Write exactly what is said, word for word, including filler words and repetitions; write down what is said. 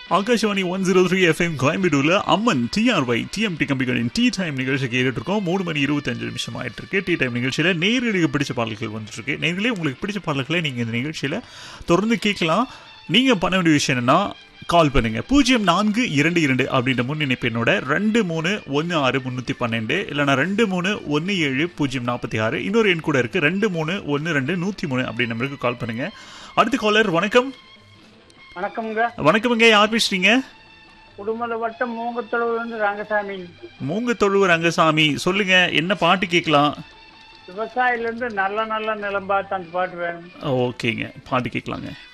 Akashvani one zero three FM கோயம்பேடூர்ல அம்மன் TRY TMT கம்பிகளின் tea time நிகழ்ச்சி கேட்டுட்டு இருக்கோம். மூணு மணி இருபத்தஞ்சு நிமிஷம் ஆயிட்டு இருக்கு. டீ டைம் நிகழ்ச்சியில நேர்களுக்கு பிடிச்ச பாடல்கள் வந்துட்டு இருக்கு. நேர்களே உங்களுக்கு பிடிச்ச பாடல்களை நீங்க இந்த நிகழ்ச்சியில தொடர்ந்து கேட்கலாம். நீங்க பண்ண வேண்டிய விஷயம் என்னன்னா, கால் பண்ணுங்க பூஜ்ஜியம் நான்கு இரண்டு இரண்டு அப்படின்ற முன்னிணைப்பு என்னோட ரெண்டு மூணு ஒன்று ஆறு முன்னூத்தி பன்னெண்டு இல்லைனா ரெண்டு மூணு ஒன்று ஏழு பூஜ்ஜியம் நாற்பத்தி ஆறு இன்னொரு எண் கூட இருக்கு ரெண்டு மூணு ஒன்று ரெண்டு நூத்தி மூணு அப்படி நம்பருக்கு கால் பண்ணுங்க. அடுத்த காலர் வணக்கம். வணக்கம்ங்க. வணக்கம்ங்க, யார் பேசுறீங்க? உடுமலை வட்டம் மூங்கத்தொழுவு ரங்கசாமி. மூங்கத்தொழுவு ரங்கசாமி, சொல்லுங்க என்ன பாட்டு கேட்கலாம்? விவசாயில இருந்து நல்ல நல்ல நிலம் பார்த்து அந்த பாட்டு வேணும். ஓகேங்க, பாட்டு கேட்கலாங்க.